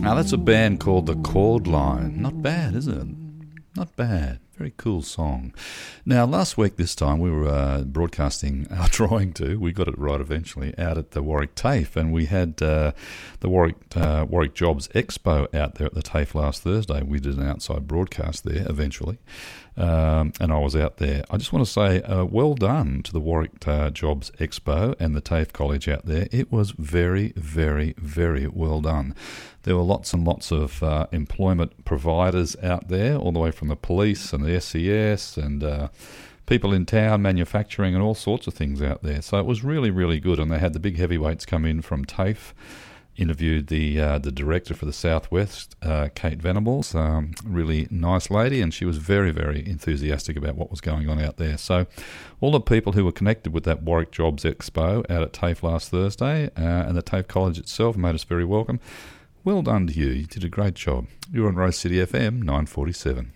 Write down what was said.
Now that's a band called The Chord Line. Not bad, is it? Not bad. Very cool song. Now, last week this time we were broadcasting, we got it right eventually, out at the Warwick TAFE, and we had the Warwick Jobs Expo out there at the TAFE last Thursday. We did an outside broadcast there eventually, and I was out there. I just want to say well done to the Warwick Jobs Expo and the TAFE College out there. It was very, very, very well done. There were lots and lots of employment providers out there, all the way from the police and the SES and people in town, manufacturing and all sorts of things out there. So it was really, really good. And they had the big heavyweights come in from TAFE, interviewed the director for the Southwest, Kate Venables, really nice lady, and she was very, very enthusiastic about what was going on out there. So all the people who were connected with that Warwick Jobs Expo out at TAFE last Thursday and the TAFE College itself made us very welcome. Well done to you. You did a great job. You're on Rose City FM 947.